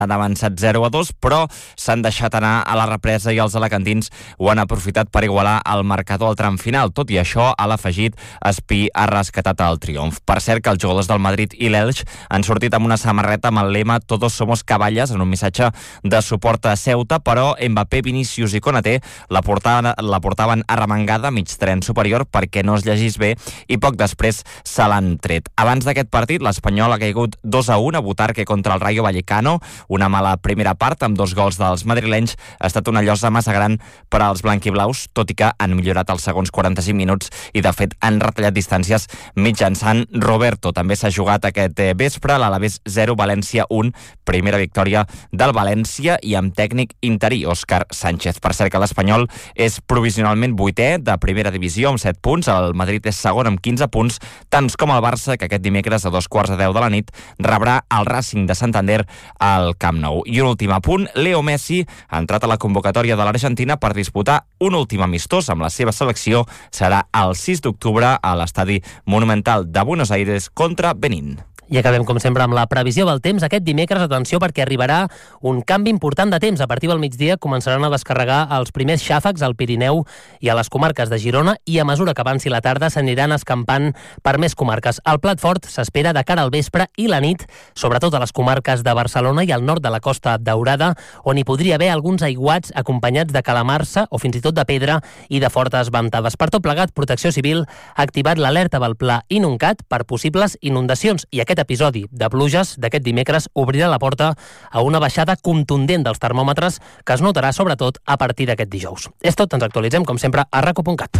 avançat 0-2, però s'han deixat anar a la represa i els alacantins ho han aprofitat per igualar el marcador al tram final. Tot i això, a l'afegit, Espí ha rescatat el triomf. Per cert, que els jugadors del Madrid i l'Elx han sortit amb una samarreta amb el lema Todos somos caballas, en un missatge de suport a Ceuta, però Mbappé, Vinícius i Konaté la portaven arremangada mig tren superior perquè no es llegís bé i poc després se l'han tret. Abans d'aquest partit, l'Espanyol ha caigut 2-1 a Butarque contra el Rayo Vallecano. Una mala primera part amb 2 gols dels madrilenys ha estat una llosa massa gran per als blanquiblaus, tot i que han millorat els segons 45 minuts i, de fet, han retallat distàncies mitjançant Roberto. També s'ha jugat aquest vespre l'Alavés 0, València 1, primera victòria del València i amb tècnic interí, Òscar Sánchez. Per cert que l'Espanyol és provisionalment 8è de primera divisió amb 7 punts, el Madrid és segon amb 15 punts, tants com el Barça, que aquest dimecres a 2:15 de la nit rebrà el Racing de Santander al Camp Nou. I un últim apunt, Leo Messi ha entrat a la convocatòria de l'Argentina per disputar un últim amistós amb la seva selecció. Serà el 6 d'octubre a l'estadi Monumental de Buenos Aires contra Benín. I acabem, com sempre, amb la previsió del temps. Aquest dimecres, atenció, perquè arribarà un canvi important de temps. A partir del migdia començaran a descarregar els primers xàfecs al Pirineu i a les comarques de Girona i a mesura que avanci la tarda s'aniran escampant per més comarques. El plat fort s'espera de cara al vespre i la nit, sobretot a les comarques de Barcelona i al nord de la Costa Daurada, on hi podria haver alguns aiguats acompanyats de calamarsa o fins i tot de pedra i de fortes ventades. Per tot plegat, Protecció Civil ha activat l'alerta del Pla Inuncat per possibles inundacions i aquest episodi de pluges d'aquest dimecres obrirà la porta a una baixada contundent dels termòmetres que es notarà sobretot a partir d'aquest dijous. És tot, ens actualitzem com sempre a raco.cat.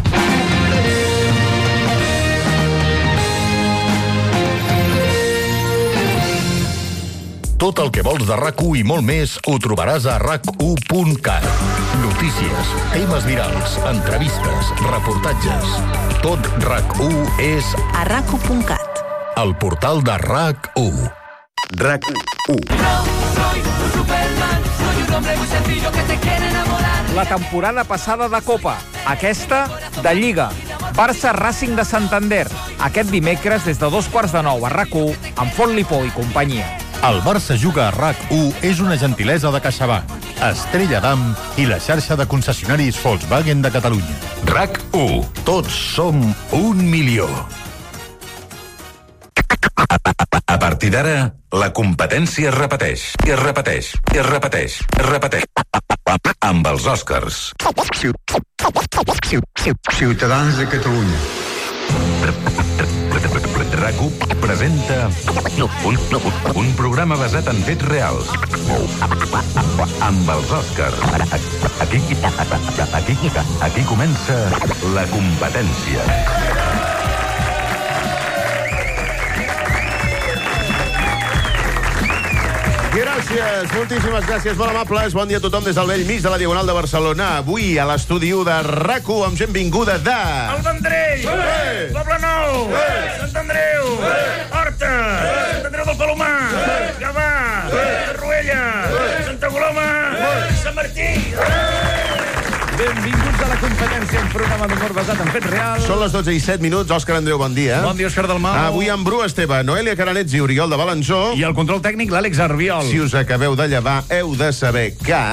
Tot el que vols de RAC1 i molt més ho trobaràs a rac1.cat. Notícies, temes virals, entrevistes, reportatges. Tot RAC1 és a rac1.cat. El portal de RAC1. RAC1. La temporada passada de Copa, aquesta de Lliga. Barça Racing de Santander. Aquest dimecres des de 8:15 a RAC1 amb Font Lipó i companyia. El Barça juga a RAC1 és una gentilesa de CaixaBank, Estrella Damm i la xarxa de concessionaris Volkswagen de Catalunya. RAC1. Tots som 1 milió. A partir d'ara, la competència es repeteix, i es repeteix, i es repeteix, es repeteix. Amb els Oscars. Ciutadans de Catalunya. RAC1 presenta un programa basat en fets reals. Amb els Oscars. Aquí comença la competència. Gràcies, moltíssimes gràcies, molt amables. Bon dia a tothom des del vell mig de la Diagonal de Barcelona. Avui a l'estudi de RAC1 amb gent vinguda de... El Vendrell, Poble Nou, Sant Andreu, Horta, Sant Andreu del Palomar, Gavà, Torroella, Santa Coloma, Sant Martí. Benvinguts a la competència, un programa d'humor basat en fets reals. Són les 12:07. Òscar Andreu, bon dia. Bon dia, Òscar Dalmau. Avui amb Bru Esteve, Noelia Caranets i Oriol de Balanzó. I el control tècnic, l'Àlex Arbiol. Si us acabeu de llevar, heu de saber que...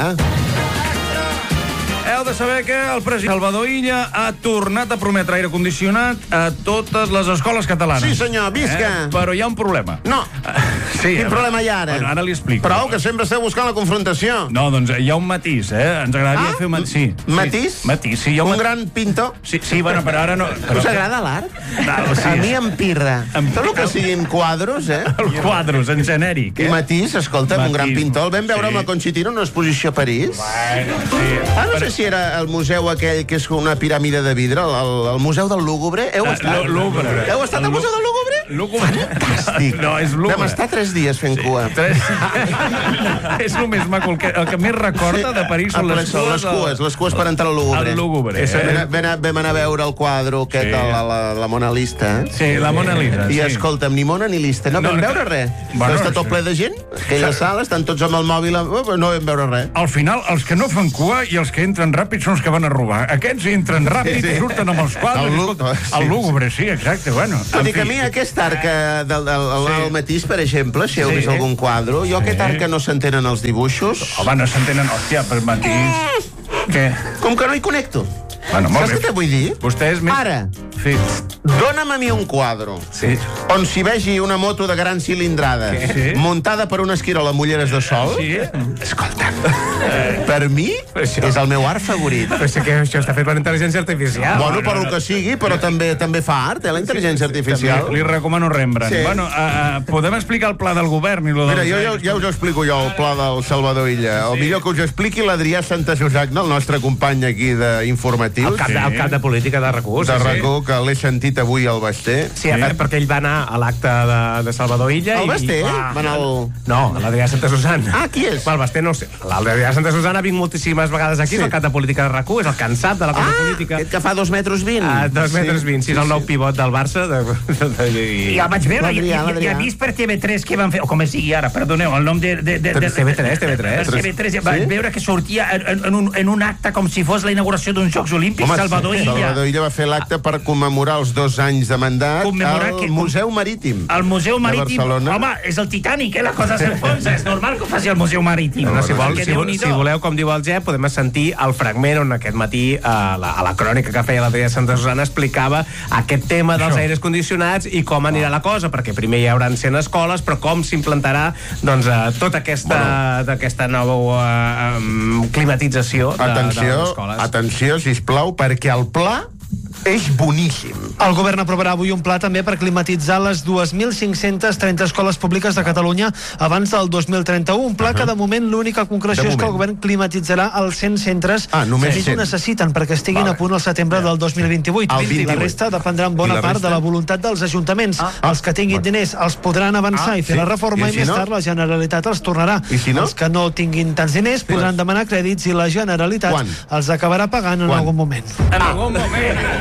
Heu de saber que el president Salvador Illa ha tornat a prometre aire condicionat a totes les escoles catalanes. Sí, senyor, visca. Però hi ha un problema. No. Sí, Quin problema hi ha ara? Bueno, ara li explico. Prou, que sempre esteu buscant la confrontació. No, doncs hi ha un matís, Ens agradaria fer un matís. Sí, matís? Matís, sí. Un gran pintor? Sí, bueno, però ara no... Us agrada l'art? Sí. A mi em pirra. Tot el que siguin quadros, Els quadros, en genèric, I matís, escolta'm, un gran pintor. El vam veure amb la Conchitina en una exposició a París. Bueno, sí. No sé si era el museu aquell que és una piràmide de vidre, el museu del Lúgubre. Heu estat? Heu estat al museu del Lúgubre? Fantàstic. No, és Lúgubre. Vam estar 3 dies fent cua. És el més maco. El que més recorda de París són les cues. Les cues per entrar al Lúgubre. Al Lúgubre. Vam anar a veure el quadre aquest, la Mona Lista. Sí, la Mona Lisa. I escolta'm, ni Mona ni Lista. No vam veure res. Està tot ple de gent. Aquella sala, estan tots amb el mòbil. No vam veure res. Al final, els que no fan cua i els que entren ràpid són els que van a robar. Aquests entren ràpid i surten amb els quadres. Al Lúgubre, sí, exacte. Tot i que a mi aquesta aquest arc del Matís, per exemple, si heu vist algun quadre, jo aquest arc que no s'entenen els dibuixos... Home, no s'entenen, hòstia, per Matís... Què? Com que no hi connecto. Bueno, saps què te vull dir? Vostè és més... Ara, dona'm a mi un quadre on s'hi vegi una moto de gran cilindrada muntada per un esquirol amb ulleres de sol. Escolta, per mi és el meu art favorit. Però sé que això està fet per intel·ligència artificial. Bueno, per el que sigui, però també fa art, la intel·ligència artificial. Li recomano Rembrandt. Bueno, podem explicar el pla del govern? Mira, ja us explico jo el pla del Salvador Illa. El millor que us expliqui l'Adrià Santasusagna, el nostre company aquí d'informatius. El cap de política de RAC1. De RAC1, que l'he sentit avui al Basté. Sí, perquè ell va anar a l'acte de Salvador Illa. Al Basté? Va anar al... No, a l'Adrià Santasusagna. Ah, qui és? El Basté no sé. L'Adrià Santasusagna ha vingut moltíssimes vegades aquí, és el cap de política de RAC1, és el cansat de la cap de política. Aquest que fa 2,20 metres. 2,20 metres, sí, és el nou pivot del Barça. Ja vaig veure, ja he vist per TV3 què van fer, o com es digui ara, perdoneu, el nom de... TV3, vaig veure que sortia en un acte com si fos la inauguració d'uns Jocs Olímpics, Salvador Illa. Salvador Illa va fer l'acte per commemorar els 2 anys de mandat al Museu Marítim. El Museu Marítim, home, és el Titanic, la cosa s'enfonsa, és normal que ho faci el Museu Marítim. Si voleu, com diu el Jep, podem sentir el fragment on aquest matí a la crònica que feia l'Adrià Santasusagna explicava aquest tema dels aires condicionats i com anirà la cosa, perquè primer hi haurà 100 escoles, però com s'implantarà tota aquesta nova climatització de les escoles. Atenció, sisplau, perquè el pla és boníssim. El govern aprovarà avui un pla també per climatitzar les 2.530 escoles públiques de Catalunya abans del 2031. Un pla que de moment l'única concreció és que el govern climatitzarà els 100 centres que ho necessiten perquè estiguin a punt al setembre del 2028. La resta dependrà en bona part de la voluntat dels ajuntaments. Els que tinguin diners els podran avançar i fer la reforma i més tard la Generalitat els tornarà. Els que no tinguin tants diners podran demanar crèdits i la Generalitat els acabarà pagant en algun moment. En algun moment?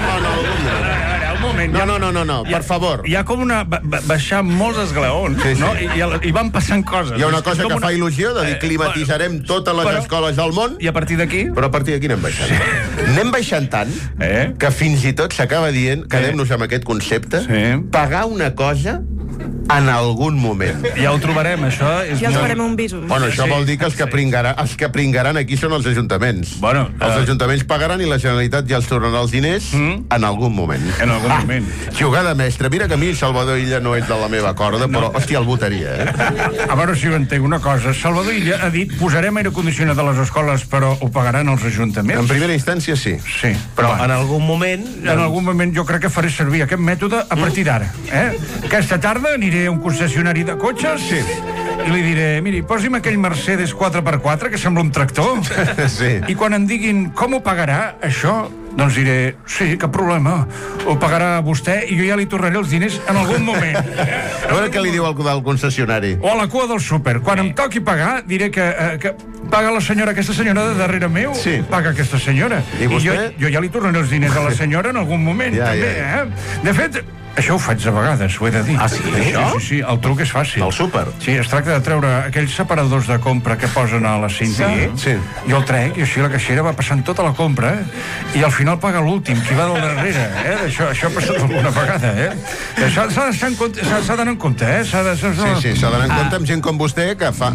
No, per favor. Hi ha com baixar molts esglaons, no? I van passant coses. Hi ha una cosa que fa il·lusió de dir climatitzarem totes les escoles del món. I a partir d'aquí? Però a partir d'aquí anem baixant. Anem baixant tant que fins i tot s'acaba dient, quedem-nos amb aquest concepte, pagar una cosa en algun moment. Ja ho trobarem, això. Ja els farem un bisos. Bueno, això vol dir que els que pringaran aquí són els ajuntaments. Els ajuntaments pagaran i la Generalitat ja els tornarà els diners en algun moment. En algun moment. Jugada mestra. Mira que a mi Salvador Illa no és de la meva corda, però, hòstia, el votaria, A veure si ho entenc una cosa. Salvador Illa ha dit posarem aire condicionat a les escoles, però ho pagaran els ajuntaments? En primera instància, sí. Sí. Però en algun moment... En algun moment jo crec que faré servir aquest mètode a partir d'ara. Aquesta tarda aniré a un concessionari de cotxes i li diré, miri, posi'm aquell Mercedes 4x4 que sembla un tractor. I quan em diguin com ho pagarà, això, doncs diré, sí, cap problema, ho pagarà vostè i jo ja li tornaré els diners en algun moment. A veure què li diu al concessionari. O a la cua del súper. Quan em toqui pagar, diré que paga la senyora, aquesta senyora de darrere meu, paga aquesta senyora. I vostè? Jo ja li tornaré els diners a la senyora en algun moment, també. De fet, això ho faig a vegades, ho he de dir. Ah, sí? Això? Sí, el truc és fàcil. El súper? Sí, es tracta de treure aquells separadors de compra que posen a la cinta. Sí. Jo el trec i així la caixera va passant tota la compra i al final paga l'últim, qui va del darrere. Això ha passat alguna vegada, S'ha d'anar en compte, Sí, s'ha d'anar en compte amb gent com vostè que fa...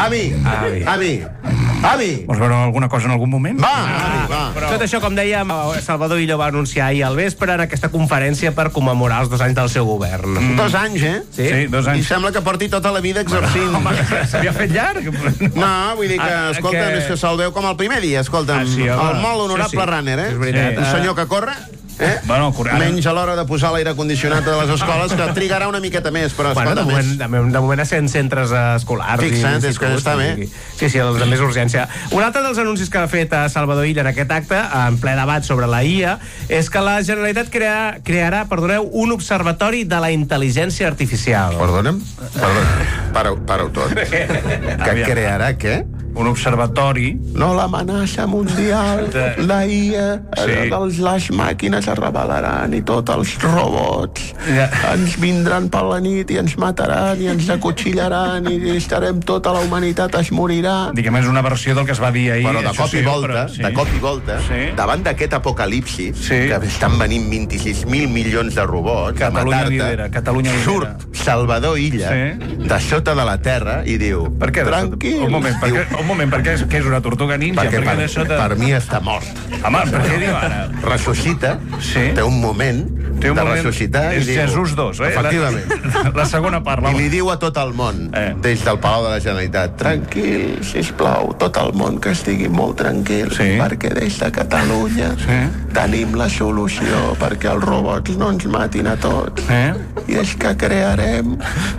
Avi! Vols veure alguna cosa en algun moment? Va! Tot això, com dèiem, Salvador Illa va anunciar ahir al vespre en aquesta conferència per commemorar els 2 anys del seu govern. 2 anys, Sí, 2 anys. I sembla que porti tota la vida exercint. Home, s'havia fet llarg. No, vull dir que, escolta'm, és que se'l veu com el primer dia, escolta'm. El molt honorable runner, És veritat. Un senyor que corre... Menys a l'hora de posar l'aire condicionat a les escoles, que trigarà una miqueta més, però de moment a 100 centres escolars. Fixa't, és que està bé. Sí, els de més urgència. Un altre dels anuncis que ha fet Salvador Illa en aquest acte, en ple debat sobre la IA, és que la Generalitat crearà, un observatori de la intel·ligència artificial. Perdona'm? Para-ho tot. Que crearà què? un observatori. No, l'amenaça mundial, la IA, les màquines es rebel·laran i tots els robots ens vindran per la nit i ens mataran i ens acotxillaran i estarem tota la humanitat es morirà. Diguem, és una versió del que es va dir ahir. Però de cop i volta, davant d'aquest apocalipsi, que estan venint 26.000 milions de robots a matar-te, surt Salvador Illa de sota de la terra i diu, tranquil. Un moment, per què és una tortuga ninja? Perquè per mi està mort. Home, per què diu ara? Ressuscita, té un moment de ressuscitar i diu... És Jesús 2, efectivament. La segona part. I li diu a tot el món, des del Palau de la Generalitat, tranquil, sisplau, tot el món que estigui molt tranquil, perquè des de Catalunya tenim la solució perquè els robots no ens matin a tots. I és que crearem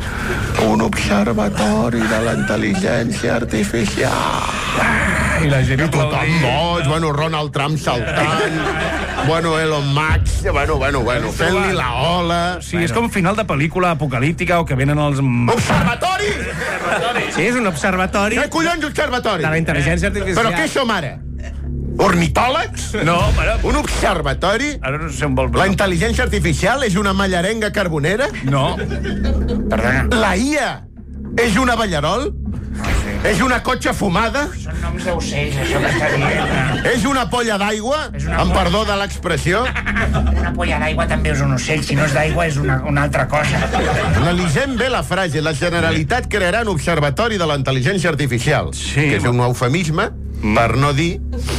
un observatori de la intel·ligència artificial. I la gent tothom boig, Ronald Trump saltant, Elon Musk, fent-li la ola. Sí, és com un final de pel·lícula apocalíptica o que venen els... Observatori! Sí, és un observatori. Què collons observatori? De la intel·ligència artificial. Però què som ara? Ornitòlegs? No, però... Un observatori? Ara no sé on vol... La intel·ligència artificial és una mallarenga carbonera? No. Perdona. La IA és una ballarol? És una cotxa fumada? Són noms d'ocells, això que està dient. És una polla d'aigua? Amb perdó de l'expressió? Una polla d'aigua també és un ocell. Si no és d'aigua és una altra cosa. Analitzem bé la frase. La Generalitat crearà un observatori de la intel·ligència artificial. Que és un eufemisme per no dir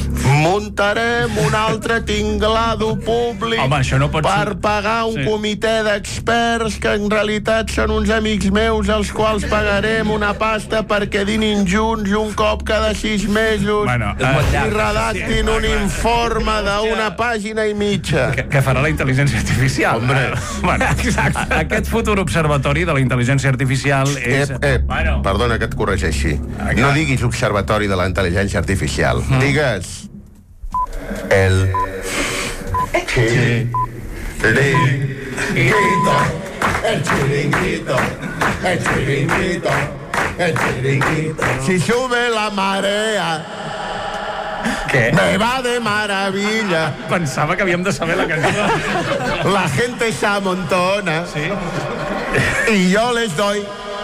muntarem un altre tinglado públic per pagar un comitè d'experts que en realitat són uns amics meus als quals pagarem una pasta perquè dinin junts un cop cada 6 mesos i redactin un informe d'una pàgina i mitja. Que farà la intel·ligència artificial. Aquest futur observatori de la intel·ligència artificial és... Perdona que et corregeixi. No diguis observatori de la intel·ligència artificial. Digues el chiringuito, el chiringuito, el chiringuito, el chiringuito. Si sube la marea, me va de maravilla. Pensava que havíem de saber la cançó. La gente se amontona y yo les doy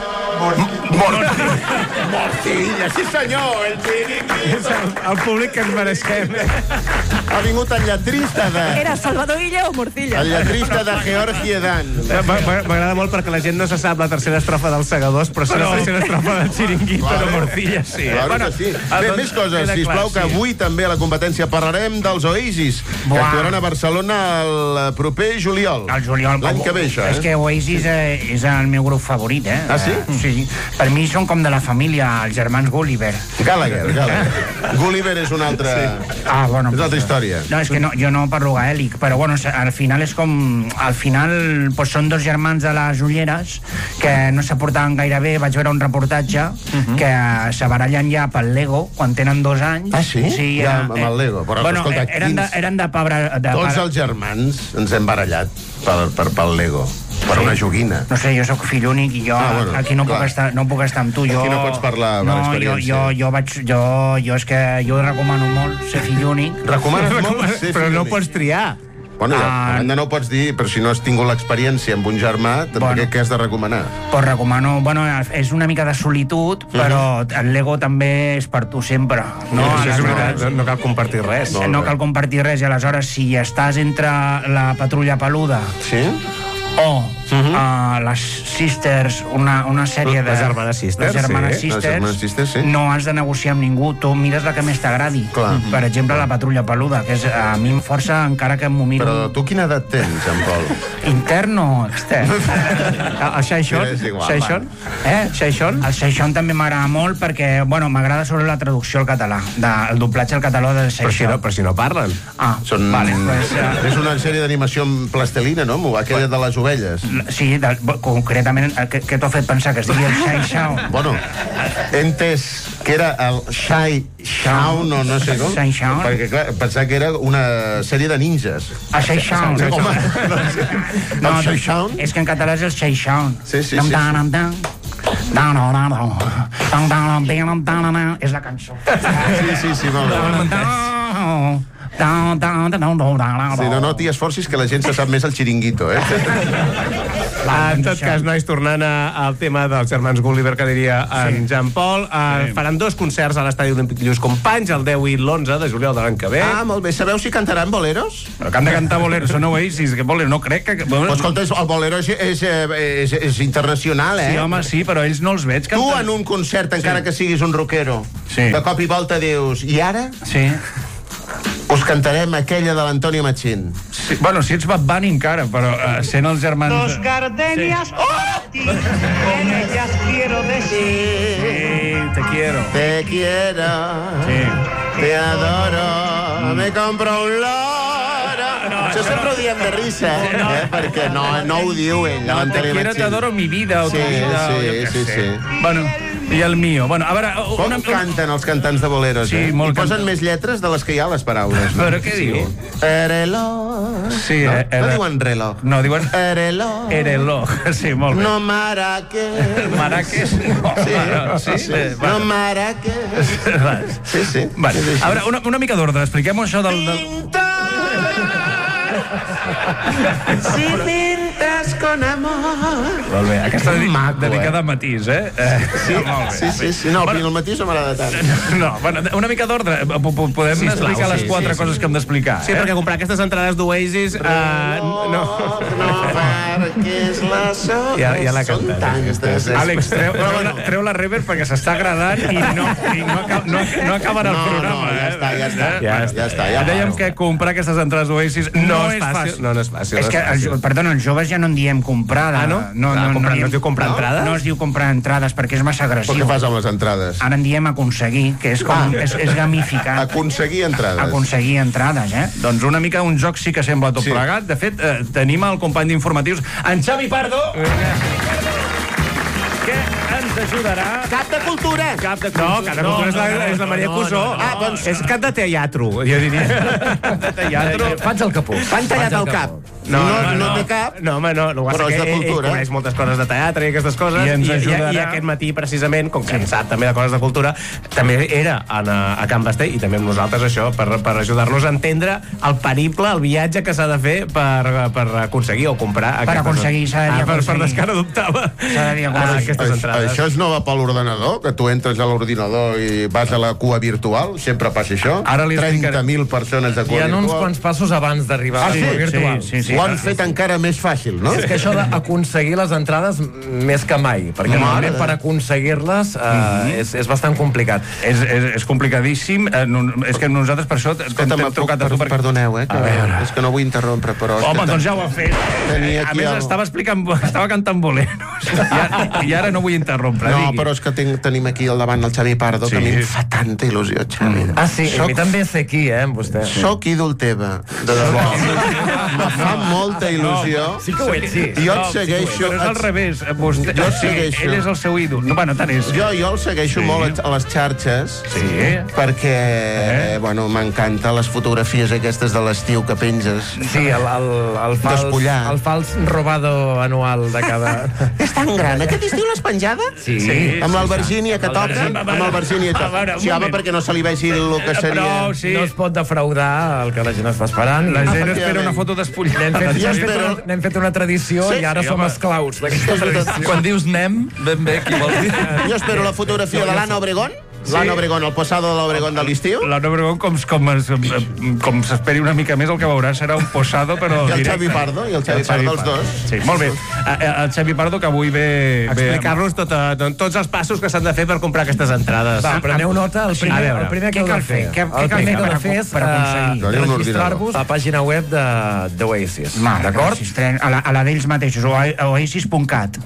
morcilla, sí senyor, el chiringuito. El públic que ens mereixem. Ha vingut el lletrista de... Era Salvador Illa o Morcilla? El lletrista de Georgie Dan. M'agrada molt perquè la gent no se sap la tercera estrofa dels Segadors, però sí la tercera estrofa del chiringuito de Morcilla, sí. Claro que sí. Bé, més coses, sisplau, que avui també a la competència parlarem dels Oasis, que actuaran a Barcelona el proper juliol. El juliol. L'any que ve, això, És que Oasis és el meu grup favorit, Ah, sí? Sí. Per mi són com de la família, els germans Gulliver. Gallagher. Gulliver és una altra... Ah, bueno. És una altra història. No, és que jo no parlo gaèlic, però bueno, al final és com... Al final pues, són dos germans de les Ulleres que no s'aportaven gaire bé. Vaig veure un reportatge que se barallen ja pel Lego quan tenen 2 anys. Ah, sí? Sí, ja, amb el Lego. Però, bueno, escolta, eren de pebre... Tots els germans ens hem barallat pel Lego. Per una joguina. No sé, jo sóc fill únic i jo aquí no puc estar amb tu. Aquí no pots parlar per experiència. Jo és que jo recomano molt ser fill únic. Recomanes molt ser fill únic? Però no pots triar. Bueno, a banda no ho pots dir, però si no has tingut l'experiència amb un germà, què has de recomanar? Pues recomano, bueno, és una mica de solitud, però el Lego també és per tu sempre. No cal compartir res. No cal compartir res, i aleshores, si estàs entre la patrulla peluda o les Sisters, una sèrie de... Les Germanes Sisters, no has de negociar amb ningú, tu mires la que més t'agradi. Per exemple, la patrulla peluda, que és a mi em força encara que m'ho miro. Però tu quina edat tens, en Pol? Intern o extern? El Xaixón? El Xaixón també m'agrada molt perquè, bueno, m'agrada sobre la traducció al català, el doblatge al català del Xaixón. Però si no parlen. És una sèrie d'animació en plastelina, no? Aquella de les ovelles. Sí, concretament, què t'ho ha fet pensar que es digui el Xaixón? Bueno, he entès que era el Xaixón o no sé com. Perquè, clar, pensava que era una sèrie de ninjas. El Xaixón. No, és que en català és el Xaixón. Sí. És la cançó. Sí, molt bé. Sí, no t'hi esforcis, que la gent se sap més el xiringuito, En tot cas, nois, tornant al tema dels germans Gulliver, que diria en Jean Paul, faran 2 concerts a l'Estadi Olímpic Lluís Companys, el 10 i l'11 de juliol de l'any que ve. Molt bé. Sabeu si cantaran boleros? Però que han de cantar boleros, són Oasis, que bolero, no crec que... Però escolta, el bolero és internacional, Sí, home, sí, però ells no els veig cantant. Tu en un concert, encara que siguis un rockero, de cop i volta dius, i ara? Sí. Us cantarem aquella de l'Antonio Machín. Sí, bueno, si ets Bad Bunny encara, però sent els germans... Dos gardenias para ti, con ellas quiero decir. Sí, te quiero. Te quiero. Sí. Te adoro. Me compro un loro. Això sempre ho diem de risa, perquè no ho diu ell. No, te quiero, te adoro mi vida. Sí. Bueno, i el mío. Bueno, a veure... Com canten els cantants de boleros, Sí, molt I posen més lletres de les que hi ha a les paraules. Però què diu? Reloj. Sí, no diuen reloj. No, diuen... Reloj. Reloj, sí, molt bé. No Marrakech. Marrakech? Sí. No Marrakech. Sí. Vale. A veure, una mica d'ordre, expliquem-ho això del... Si pintas con amor. Molt bé, aquesta delicada matís, Sí. No, el matís no m'agrada tant. No, bueno, una mica d'ordre. Podem explicar les 4 coses que hem d'explicar. Sí, perquè comprar aquestes entrades d'Oasis... No, perquè és la sort. Ja la cantes. Àlex, treu la reverb perquè s'està agradant i no acabarà el programa. Ja està. Dèiem que comprar aquestes entrades d'Oasis no és fàcil. No és fàcil. És que, perdona, els joves ja no en diem comprar. No es diu comprar entrades? No es diu comprar entrades perquè és massa agressiu. Però què fas amb les entrades? Ara en diem aconseguir, que és gamificat. Aconseguir entrades. Aconseguir entrades, Doncs una mica un joc sí que sembla tot plegat. De fet, tenim el company d'informatius, en Xavi Pardo, que ens ajudarà... Cap de cultura! Cap de cultura és la Maria Cusó. Doncs és cap de teatro, jo diria. De teatro. Faig el capó. T'han tallat el cap. No té cap. No, home, no. Però és de cultura. Ell coneix moltes coses de teatre i aquestes coses. I ens ajudarà. I aquest matí, precisament, com que en sap també de coses de cultura, també era a Can Basté, i també amb nosaltres, això, per ajudar-nos a entendre el periple, el viatge que s'ha de fer per aconseguir o comprar per aconseguir, s'ha de dir aconseguir. Per descara dubtava aquestes entrades. Això és nova per l'ordenador, que tu entres a l'ordinador i vas a la cua virtual, sempre passa això. Ara li 30.000 persones de cua virtual. Hi ha uns quants passos abans d'arribar a la cua virtual. Sí. Ho han fet encara més fàcil, no? És que això d'aconseguir les entrades més que mai, perquè normalment per aconseguir-les és bastant complicat. És complicadíssim. És que nosaltres per això t'hem trucat a tu. Perdoneu, és que no vull interrompre, però... Home, doncs ja ho ha fet. A més, estava cantant boleros. I ara no vull interrompre. No, però és que tenim aquí al davant el Xavi Pardo, que a mi em fa tanta il·lusió, Xavi. Sí, a mi també sé qui, amb vostè. Soc ídol teva, de debò. Me fa molta il·lusió. Sí que ho ets, sí. Jo et segueixo... Però és al revés. Ell és el seu ídol. Bueno, tant és. Jo el segueixo molt a les xarxes, perquè, m'encanta les fotografies aquestes de l'estiu que penges. Sí, el fals robado anual de cada... És tan gran. Aquest estiu l'has penjada? Sí. Amb l'Albergínia que toca? Amb l'Albergínia que toca. Sí, home, perquè no se li vegi el que seria... No es pot defraudar el que la gent es fa esperant. La gent espera una foto despullada. N'hem fet una tradició i ara som esclaus d'aquesta tradició. Quan dius nem, ben bé, qui vol dir? Jo espero la fotografia de l'Anna Obregón. L'Anna Obregón, el posado de l'Obregón de l'estiu. L'Anna Obregón, com s'esperi una mica més, el que veurà serà un posado, però... I el Xavi Pardo, els dos. Sí, molt bé. El Xavi Pardo, que avui ve... Explicar-nos tots els passos que s'han de fer per comprar aquestes entrades. Va, preneu nota. El primer que heu de fer. El primer que heu de fer és registrar-vos a la pàgina web d'Oasis. D'acord? A la d'ells mateixos, oasis.cat.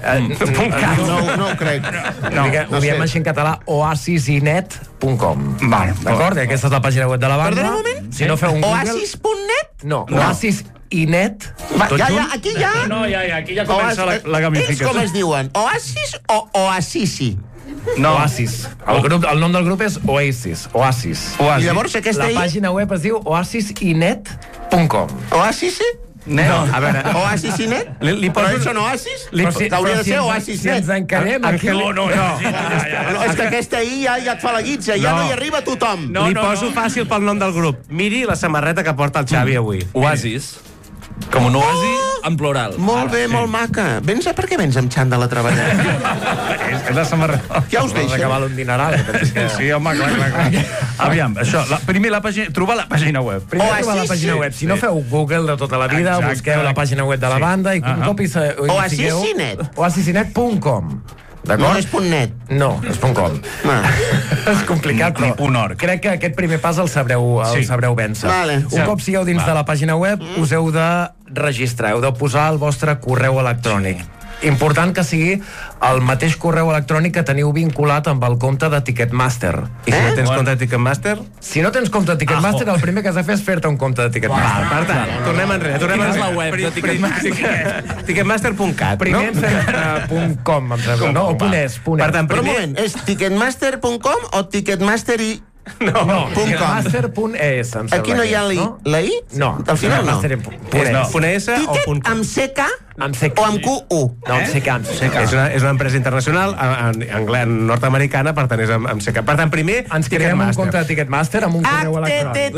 No ho crec. Ho diem així en català, oasisinet.com. D'acord? Aquesta és la pàgina web de la banda. Perdona un moment. Si no feu un Google... Oasis.net? No, Oasis.net. Aquí ja. No, aquí ja comença la gamificació. Ells com es diuen? Oasis o Oasisi? No, Oasis. El nom del grup és Oasis. I llavors aquesta... La pàgina web es diu oasisinet.com. Oasisi? No. A veure, Oasis i net? Però ells són Oasis? Hauria de ser Oasis net. Si ens encarem aquí... No, és que aquesta I ja et fa la guitza, ja no hi arriba tothom. Li poso fàcil pel nom del grup. Miri la samarreta que porta el Xavi avui. Oasis. Com un oasi en plural. Molt bé, molt maca. Per què vens amb xandall a treballar? És la samarreta. Ja us deixa. Que val un dineral. Sí, home, clar. Aviam, això, primer trobar la pàgina web. Primer trobar la pàgina web. Si no feu Google de tota la vida, busqueu la pàgina web de la banda i un cop hi Oasisinet. Oasisinet.com. No és .net. No, és .com. És complicat, però crec que aquest primer pas el sabreu vèncer. Un cop sigueu dins de la pàgina web, us heu de registrar, heu de posar el vostre correu electrònic. Important que sigui el mateix correu electrònic que teniu vinculat amb el compte de Ticketmaster. I si no tens compte de Ticketmaster? Si no tens compte de Ticketmaster, el primer que has de fer és fer-te un compte de Ticketmaster. Per tant, tornem enrere. Quina és la web de Ticketmaster? Ticketmaster.cat, no? Primer .com, em sembla, no? O .es. Per tant, però un moment, és ticketmaster.com o Ticketmaster i... No, Ticketmaster.es. Aquí no hi ha la I? No. Al final no. .es o Ticket amb CK o amb QU? No, amb CK. És una empresa internacional nord-americana, per tant és amb CK. Per tant, primer, ens creem un compte de Ticketmaster amb un correu electrònic.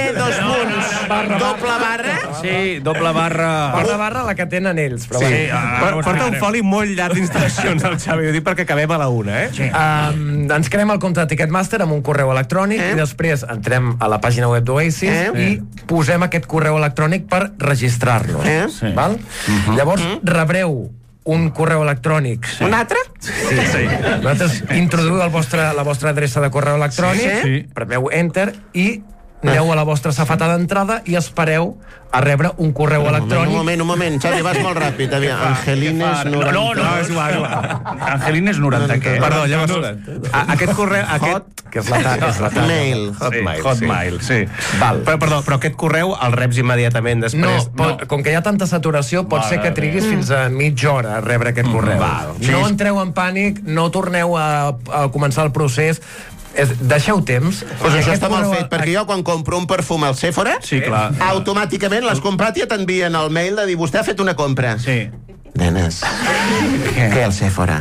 http:// Sí, // la que tenen ells. Porta un foli molt llarg d'instal·lacions al Xavi, ho dic perquè acabem a la 1, Ens creem el compte de Ticketmaster amb un correu electrònic i després entrem a la pàgina web d'Oasis i posem aquest correu electrònic per registrar-nos. Val? Llavors rebreu un correu electrònic. Un altre? Sí. Nosaltres introduïu la vostra adreça de correu electrònic, premeu Enter i aneu a la vostra safata d'entrada i espereu a rebre un correu electrònic. Un moment, Xavi, vas molt ràpid. Angelines 90... No, és igual. Angelines 90, què? Perdó, llavors, aquest correu... Que és la Mail. Hotmail, sí. Però aquest correu el reps immediatament després? No, com que hi ha tanta saturació, pot ser que triguis fins a mitja hora a rebre aquest correu. No entreu en pànic, no torneu a començar el procés. Deixeu temps. Pues això està mal fet, perquè jo quan compro un perfum al Sephora, automàticament l'has comprat i t'envien el mail de dir vostè ha fet una compra. Sí. Nenes, què al Sephora?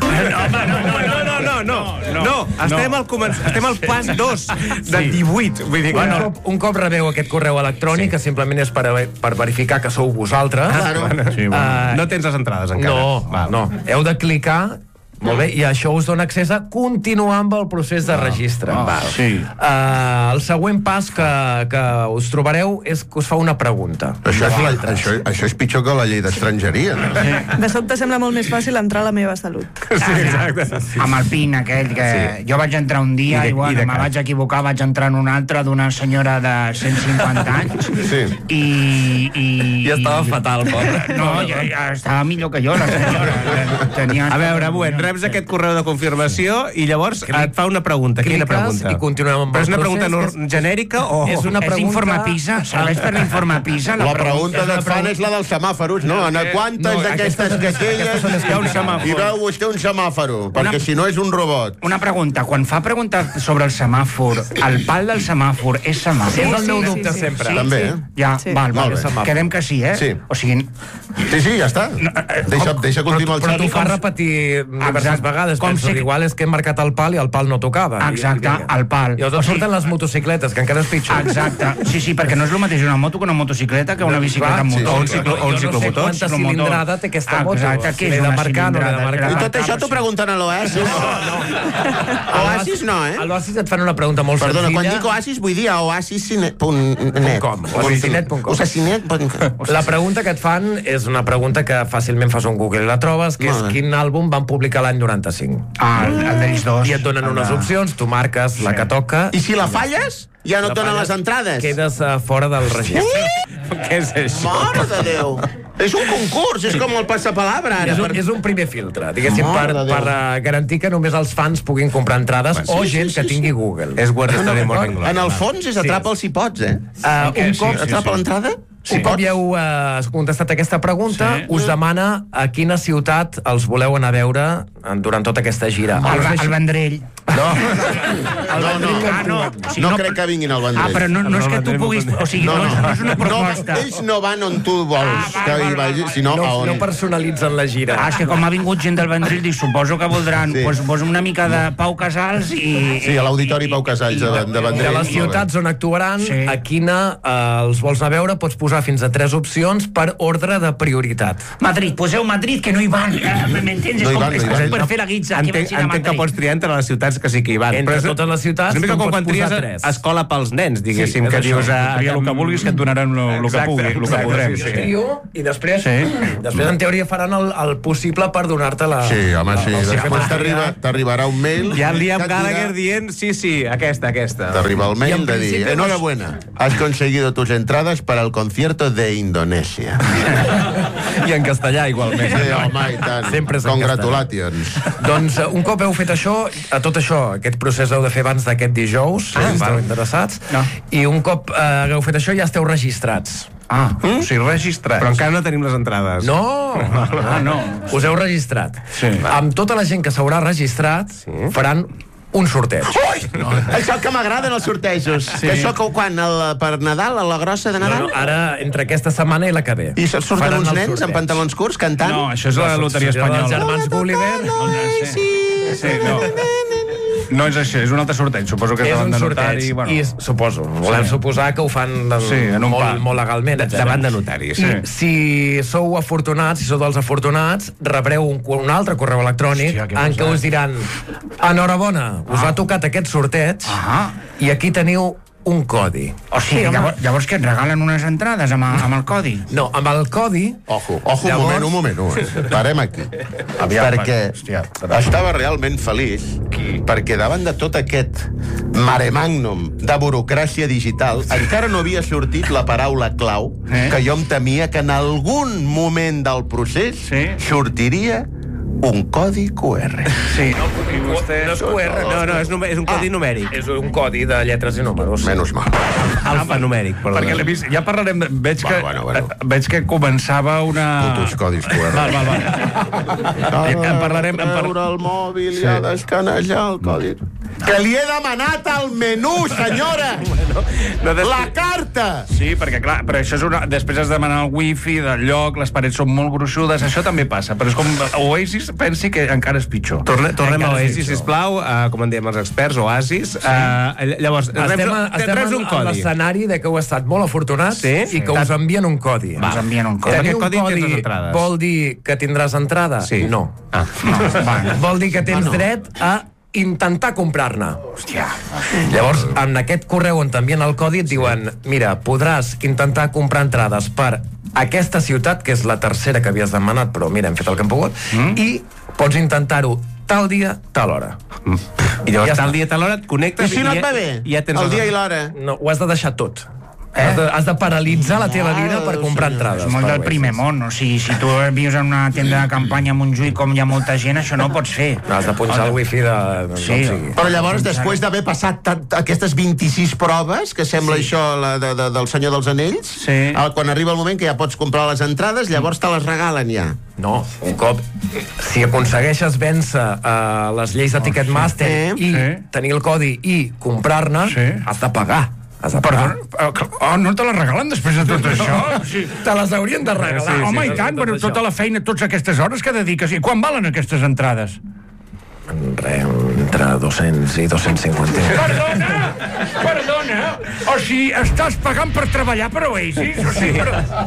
No, estem al pas 2 de 18. Un cop rebeu aquest correu electrònic, que simplement és per verificar que sou vosaltres, no tens les entrades encara. No, heu de clicar. Molt bé, i això us dona accés a continuar amb el procés de registre. El següent pas que us trobareu és que us fa una pregunta. Això és pitjor que la llei d'estrangeria. De sobte sembla molt més fàcil entrar a la meva salut. Amb el PIN aquell que jo vaig entrar un dia i me vaig equivocar, vaig entrar en un altre d'una senyora de 150 anys i estava fatal, pobre. No, ja estava millor que jo, la senyora. A veure, reps aquest correu de confirmació i llavors et fa una pregunta. Quina pregunta? I continuem amb el procés. Però és una pregunta genèrica o... És informe PISA, serveix per l'informe PISA. La pregunta que et fan és la dels semàforos, no? En quantes d'aquestes caselles hi ha un semàfor? I veu vostè un semàforo, perquè si no és un robot. Una pregunta, quan fa preguntar sobre el semàfor, el pal del semàfor és semàfor? És el meu dubte sempre. També, Ja, val, quedem que sí, O sigui... Sí, ja està. Deixa continuar el Xavi. Però t'ho fa repetir diverses vegades. Penso que igual és que hem marcat el pal i el pal no tocava. Exacte, el pal. I llavors surten les motocicletes, que encara és pitjor. Exacte. Sí, perquè no és el mateix una moto que una motocicleta que una bicicleta amb motor. O un ciclomotor. No sé quanta cilindrada té aquesta moto. Exacte, què és una cilindrada? I tot això t'ho pregunten a l'Oasis? Oasis no, A l'Oasis et fan una pregunta molt senzilla. Perdona, quan dic Oasis vull dir a oasis.net. La pregunta que et fan és una pregunta que fàcilment fas un Google i la trobes, que és quin àlbum van publicar l'any 95. El d'ells dos. I et donen unes opcions, tu marques la que toca... I si la falles, ja no et donen les entrades. Quedes fora del registre. Què és això? Mare de Déu! És un concurs, és com el passapalabra ara. És un primer filtre, diguéssim, per garantir que només els fans puguin comprar entrades o gent que tingui Google. És guarda-estadi. En el fons és atrapa'l si pots, Un cop atrapa l'entrada... Un cop ja heu contestat aquesta pregunta, us demana a quina ciutat els voleu anar a veure durant tota aquesta gira. El Vendrell. No crec que vinguin al Vendrell. Però no és que tu puguis... O sigui, no és una proposta. Ells no van on tu vols que hi vagi, sinó a on... No personalitzen la gira. És que com ha vingut gent del Vendrell, dic, suposo que voldran una mica de Pau Casals i... Sí, a l'Auditori Pau Casals de Vendrell. De les ciutats on actuaran, a quina els vols anar a veure, pots posar fins a 3 opcions per ordre de prioritat. Madrid, poseu Madrid, que no hi van. M'entens? És per fer la guitza. Entenc que pots triar entre les ciutats que sí que hi van. Entre totes les ciutats, una mica com quan tries escola pels nens, diguéssim, que dius... Tria el que vulguis, que et donaran el que pugui, el que podrem. I després en teoria faran el possible per donar-te la... Sí, home, sí. Després t'arribarà un mail... Ja el Liam Gallagher dient, sí, aquesta. T'arriba el mail de dir, enhorabuena, has conseguido tus entradas para el concierto de Indonesia. I en castellà, igualment. Sí, home, i tant. Sempre Congratulations. Doncs un cop heu fet això, tot això, aquest procés heu de fer abans d'aquest dijous, si esteu interessats, i un cop hagueu fet això ja esteu registrats. O sigui, registrats. Però encara no tenim les entrades. No. Us heu registrat. Amb tota la gent que s'haurà registrat, faran un sorteig. Ui! Això que m'agraden els sortejos. Que això quan? Per Nadal, a la grossa de Nadal? No, ara, entre aquesta setmana i la que ve. I surten uns nens amb pantalons curts cantant? No, això és la loteria espanyola. Els germans Gulliver. Sí, no. No és això, és un altre sorteig. Suposo que és davant de notari. I suposo, volem suposar que ho fan molt legalment. Davant de notari, sí. Si sou afortunats, si sou dels afortunats, rebreu un altre correu electrònic en què us diran enhorabona, us ha tocat aquest sorteig i aquí teniu un codi. O sigui, llavors que et regalen unes entrades amb el codi? No, amb el codi... Ojo, un moment. Parem aquí. Perquè estava realment feliç perquè davant de tot aquest mare magnum de burocràcia digital encara no havia sortit la paraula clau que jo em temia que en algun moment del procés sortiria un codi QR. Sí, no és QR. No, és un codi numèric. És un codi de lletres i números. Menys mal. Alfanumèric, perdó. Perquè l'he vist, ja parlarem... Veig que començava una... Putos codis QR. Val. En parlarem... Veure el mòbil i a d'escanejar el codi. Que li he demanat al menú, senyora! La carta! Sí, perquè clar, però això és una... Després has de demanar el wifi del lloc, les parets són molt gruixudes, això també passa, però és com Oasis, pensi que encara és pitjor. Tornem a Oasis, sisplau, com en diem els experts, Oasis. Llavors, estem a l'escenari de que heu estat molt afortunats i que us envien un codi. Us envien un codi. Tenir un codi vol dir que tindràs entrada? Sí. No. Vol dir que tens dret a intentar comprar-ne. Hòstia. Llavors, en aquest correu on t'envien el codi et diuen, mira, podràs intentar comprar entrades per aquesta ciutat, que és la tercera que havies demanat, però mira, hem fet el que hem pogut, i pots intentar-ho tal dia, tal hora. I llavors tal dia, tal hora et connectes... I si no et va bé? El dia i l'hora? No, ho has de deixar tot. Has de paralitzar la teva vida per comprar entrades. És molt del primer món. O sigui, si tu vius en una tenda de campanya a Montjuïc com hi ha molta gent, això no ho pots fer. Has de punxar el wifi de... Sí. Però llavors, després d'haver passat aquestes 26 proves, que sembla això del Senyor dels Anells, quan arriba el moment que ja pots comprar les entrades, llavors te les regalen ja. No, un cop, si aconsegueixes vèncer les lleis de Ticketmaster i tenir el codi i comprar-ne, has de pagar. No te les regalen després de tot això? Te les haurien de regalar. Home, i tant, però tota la feina, totes aquestes hores que dediques. I quan valen aquestes entrades? Entre 200 i 250. Perdona! O sigui, estàs pagant per treballar per Oasis? O sigui,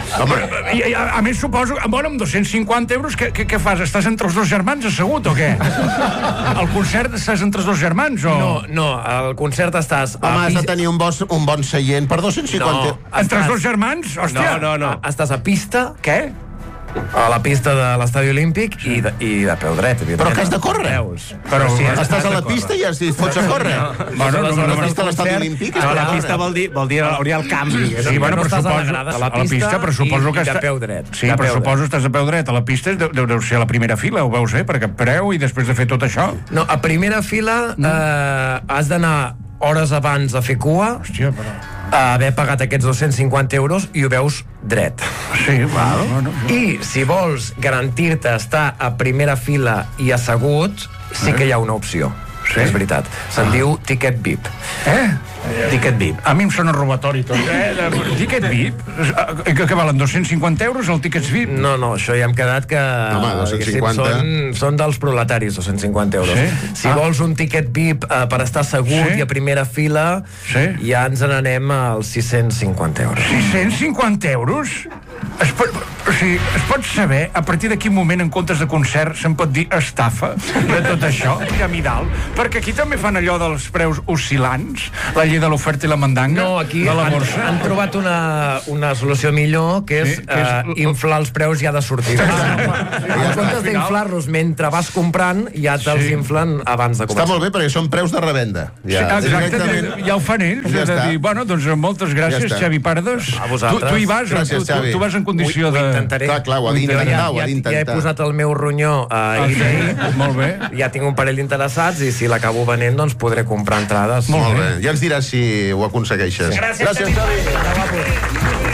a més, suposo... Bueno, amb 250 euros, què fas? Estàs entre els dos germans assegut o què? Al concert estàs entre els dos germans o...? No, al concert estàs... Home, has de tenir un bon seient per 250 euros. Entre els dos germans? Hòstia! No. Estàs a pista... Què? A la pista de l'Estadi Olímpic i de peu dret, però que has de córrer. Però si estàs a la pista i et fots a córrer. Bueno, la pista de l'Estadi Olímpic... La pista vol dir hauria el canvi. Sí, bueno, però suposo... A la pista, però suposo que... I de peu dret. Sí, però suposo que estàs a peu dret. A la pista deu ser a la primera fila, ho veus, perquè preu i després de fer tot això. No, a primera fila has d'anar hores abans a fer cua. Hòstia, però... haver pagat aquests 250 euros i ho veus dret. Sí, val. I si vols garantir-te estar a primera fila i assegut, sí que hi ha una opció. Sí? És veritat. Se'n diu ticket VIP. Ticket VIP. A mi em sona robatori tot. Ticket VIP? Que valen 250 euros el ticket VIP? No, això ja hem quedat que... Home, 250... Són dels proletaris, 250 euros. Sí? Si vols un ticket VIP per estar assegut i a primera fila, ja ens n'anem als 650 euros. 650 euros? Es pot saber a partir de quin moment en comptes de concert se'n pot dir estafa de tot això, piramidal? Perquè aquí també fan allò dels preus oscil·lants, la llei de l'oferta i la mandanga. No, aquí de la borsa. han trobat una solució millor, que és inflar els preus ja de sortida. En comptes d'inflar-los mentre vas comprant, ja te'ls inflen abans de començar. Està molt bé, perquè són preus de revenda. Exacte, ja ho fan ells. Ja de dir, bueno, doncs moltes gràcies, Xavi Pardos. A vosaltres. Tu hi vas? Gràcies, Xavi. Tu vas en condició de... Ho intentaré. Clar, ho ha d'intentar. Ja he posat el meu ronyó a eBay. Molt bé. Ja tinc un parell d'interessats i si l'acabo venent, doncs podré comprar entrades. Molt bé. Ja ens diràs si ho aconsegueixes. Gràcies, Xavi.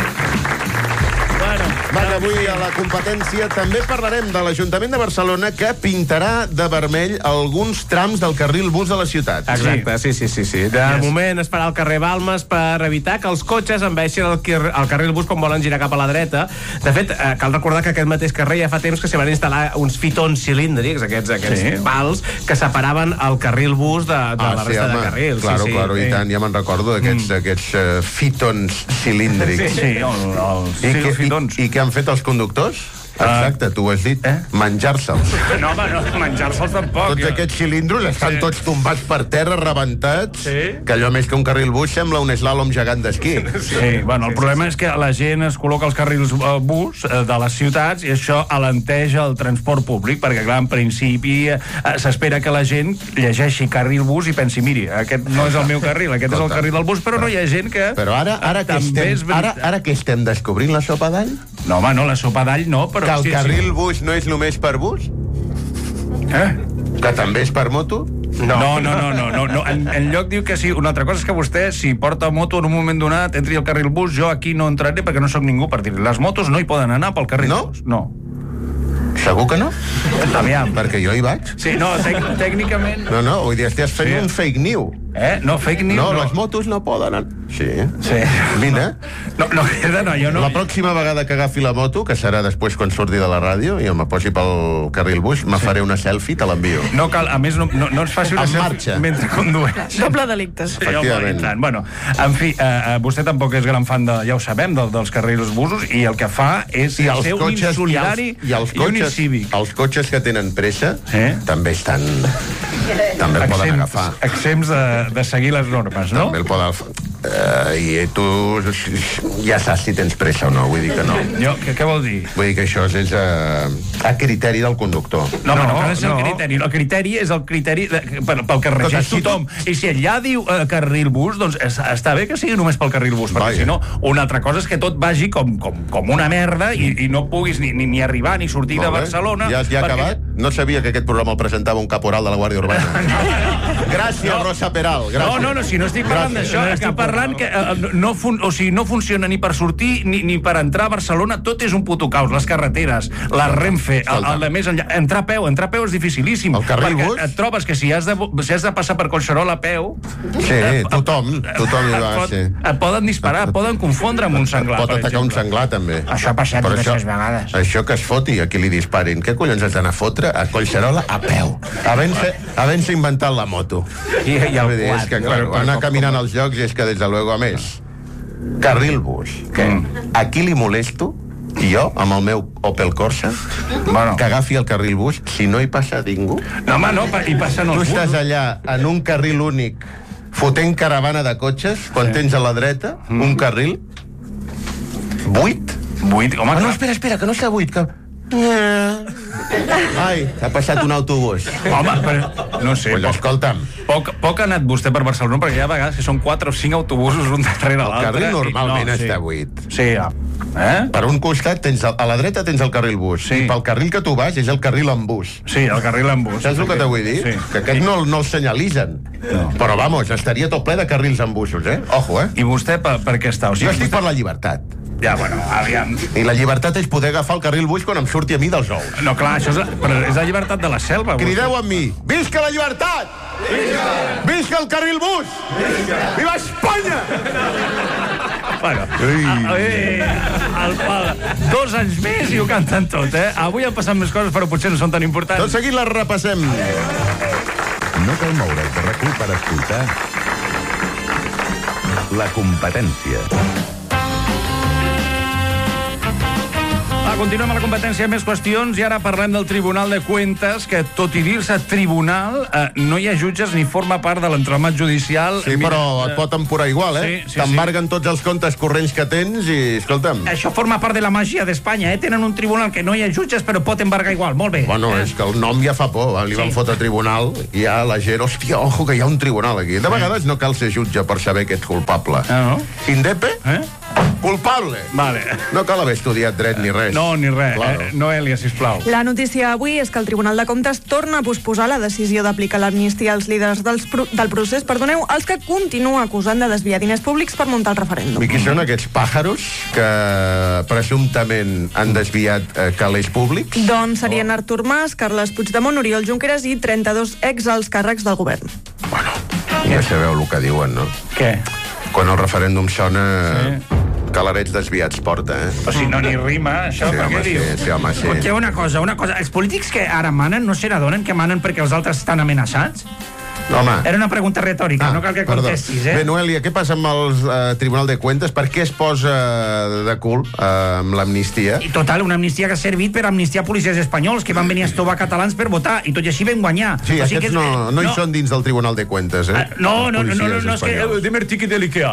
Va, que avui a la competència també parlarem de l'Ajuntament de Barcelona que pintarà de vermell alguns trams del carril bus de la ciutat. Exacte, sí. De moment es farà al carrer Balmes per evitar que els cotxes envaeixin el carril bus quan volen girar cap a la dreta. De fet, cal recordar que aquest mateix carrer ja fa temps que s'hi van instal·lar uns fitons cilíndrics, aquests pals que separaven el carril bus de la resta de carrils. Claro, i tant, ja me'n recordo d'aquests fitons cilíndrics. Sí, els fitons. I què han fet els conductors? Exacte, tu ho has dit, menjar-se'ls. No, home, no, menjar-se'ls tampoc. Tots aquests cilindros estan tots tombats per terra, rebentats, que allò més que un carril bus sembla un slalom gegant d'esquí. El problema és que la gent es col·loca els carrils bus de les ciutats i això alenteja el transport públic, perquè, clar, en principi s'espera que la gent llegeixi carril bus i pensi, miri, aquest no és el meu carril, aquest és el carril del bus, però no hi ha gent que... Però ara que estem descobrint la sopa d'all? No, home, no, la sopa d'all no, però... Que el carril bus no és només per bus? Que també és per moto? No. En lloc diu que sí. Una altra cosa és que vostè, si porta moto en un moment donat, entri al carril bus, jo aquí no entraré perquè no sóc ningú per dir-li. Les motos no hi poden anar pel carril bus. No. Segur que no? Aviam. Perquè jo hi vaig. Sí, no, tècnicament... No, vull dir, estàs fent un fake news. No, fake news no. Les motos no poden anar... Sí. Vine. No, jo no... La pròxima vegada que agafi la moto, que serà després quan surti de la ràdio, i me posi pel carril bus, me faré una selfie i te l'envio. No cal, a més, no ens faci una selfie mentre condueix. Doble delicte. Efectivament. Bueno, en fi, vostè tampoc és gran fan, ja ho sabem, dels carrils busos, i el que fa és ser un insolidari i un incívic. Els cotxes que tenen pressa també estan... També el poden agafar. Exempts de seguir les normes, no? També el poden agafar. I tu ja saps si tens pressa o no, vull dir que no. Què vol dir? Vull dir que això és a criteri del conductor. No és el criteri. El criteri és el criteri pel que regeix tothom. I si allà diu carril bus, doncs està bé que sigui només pel carril bus, perquè si no, una altra cosa és que tot vagi com una merda i no puguis ni arribar ni sortir de Barcelona. Ja ha acabat? No sabia que aquest programa el presentava un caporal de la Guàrdia Urbana. Gràcies, Rosa Peral. No, si no estic parlant d'això, estic parlant que no funciona ni per sortir ni per entrar a Barcelona, tot és un puto caos, les carreteres, la Renfe, el de més enllà. Entrar a peu és dificilíssim. El carril bus? Et trobes que si has de passar per Collserola a peu... Sí, tothom hi va, sí. Et poden disparar, poden confondre amb un senglar. Pot atacar un senglar, també. Això ha passat diverses vegades. Això que es foti a qui li disparin. Què collons has d'anar a fotre a Collserola a peu? Havent-se inventat la moto. I el quad. Anar caminant als llocs és que, des de luego, a més, carril bus. A qui li molesto, jo, amb el meu Opel Corsa, que agafi el carril bus, si no hi passa ningú? No, home, no, hi passen els busos. Tu estàs allà en un carril únic, fotent caravana de cotxes, quan tens a la dreta un carril buit. Home, no, espera, que no està buit, que... Ai, ha passat un autobús. Home, però no sé. Pues escolta'm. Poc ha anat vostè per Barcelona, perquè hi ha vegades que són 4 o 5 autobusos un darrere l'altre. El carril normalment està buit. Sí, Per un costat, a la dreta tens el carril bus, i pel carril que tu vas és el carril en bus. Sí, el carril en bus. Saps el que te vull dir? Que aquest no el senyalitzen. Però, vamos, estaria tot ple de carrils en busos, Ojo, I vostè per què està? Jo estic per la llibertat. Ja, bueno, aviam. I la llibertat és poder agafar el carril bus quan em surti a mi dels ous. No, clar, això és la llibertat de la selva. Crideu amb mi. Visca la llibertat! Visca! Visca el carril bus! Visca! Viva Espanya! Bueno, el pal, 2 anys més i ho canten tot, Avui han passat més coses, però potser no són tan importants. Tot seguit les repassem. No cal moure's de RAC1 per escoltar La competència. Continuem a la competència, més qüestions, i ara parlem del Tribunal de Cuentas, que tot i dir-se tribunal, no hi ha jutges ni forma part de l'entramat judicial. Sí, però et pot emporar igual, T'embarguen tots els comptes corrents que tens i, escolta'm... Això forma part de la màgia d'Espanya, Tenen un tribunal que no hi ha jutges, però pot embargar igual, molt bé. Bueno, és que el nom ja fa por, li van fotre tribunal, i ja la gent, hòstia, ojo, que hi ha un tribunal aquí. De vegades no cal ser jutge per saber que ets culpable. Indepe? Culpable. Vale. No cal haver estudiat dret ni res. No, ni res. Claro. Noelia, sisplau. La notícia avui és que el Tribunal de Comptes torna a posposar la decisió d'aplicar l'amnistia als líders del procés, els que continua acusant de desviar diners públics per muntar el referèndum. I qui són aquests pàjaros que presumptament han desviat calés públics? Doncs serien Artur Mas, Carles Puigdemont, Oriol Junqueras i 32 ex-alts càrrecs del govern. Bueno, ja sabeu el que diuen, no? Què? Quan el referèndum sona... Calarets desviats porta, O sigui, no ni rima, això, per què diu? Sí, home, sí. Perquè una cosa, els polítics que ara manen no se n'adonen que manen perquè els altres estan amenaçats? No, home. Era una pregunta retòrica, no cal que contestis, Bé, Noelia, què passa amb el Tribunal de Cuentas? Per què es posa de cul amb l'amnistia? I total, una amnistia que ha servit per amnistiar policies espanyols que van venir a estovar catalans per votar, i tot i així van guanyar. Sí, aquests no hi són dins del Tribunal de Cuentas, No, és que... Dime el tiquet de l'IKEA.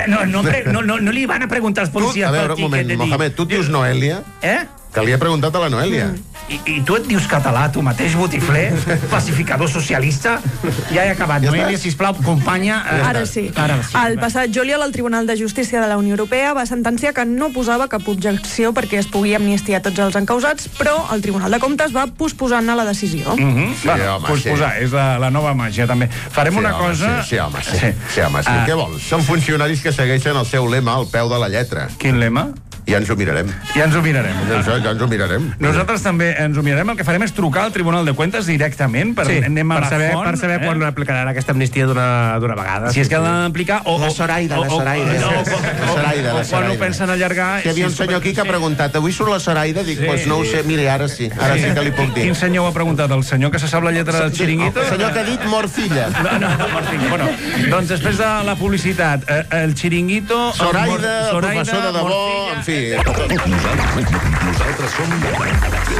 No li van a preguntar als policies a veure, un moment, Mohamed, tu et dius Noelia? Que li he preguntat a la Noelia. I tu et dius català, tu mateix, botifler, pacificador socialista? Ja he acabat. Noelia, sisplau, companya... Ara sí. El passat juliol, el Tribunal de Justícia de la Unió Europea va sentenciar que no posava cap objecció perquè es pugui amnistiar tots els encausats, però el Tribunal de Comptes va posposant-ne la decisió. Posposar, és la nova màgia, també. Farem una cosa... Sí, home. Què vols? Són funcionaris que segueixen el seu lema al peu de la lletra. Quin lema? Ja ens ho mirarem. Ja ens ho mirarem. Ja ens ho mirarem. Nosaltres també ens ho mirarem. El que farem és trucar al Tribunal de Cuentas directament per saber quan aplicaran aquesta amnistia d'una vegada. Si és que l'han d'aplicar o... La Zoraida. O quan ho pensen allargar... Hi havia un senyor aquí que ha preguntat, avui surt la Zoraida? Dic, doncs no ho sé, mire, ara sí que li puc dir. Quin senyor ho ha preguntat? El senyor que se sap la lletra del Chiringuito? El senyor que ha dit Morcilla. No, Morcilla. Bueno, doncs després de la publicitat, el Chiringuito... Zoraida, el professor de debò, en fi. Nosaltres som